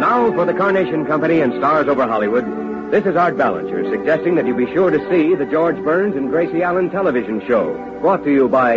Now, for the Carnation Company and Stars Over Hollywood, this is Art Ballinger suggesting that you be sure to see the George Burns and Gracie Allen television show, brought to you by